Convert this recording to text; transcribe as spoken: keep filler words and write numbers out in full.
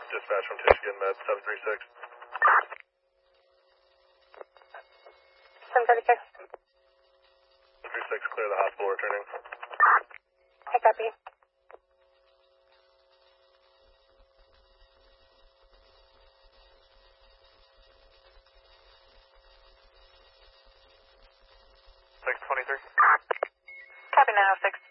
Dispatch from Michigan, Med seven three six. seven thirty-six. seven three six, clear the hospital, returning. I copy. six twenty-three. Copy now, six.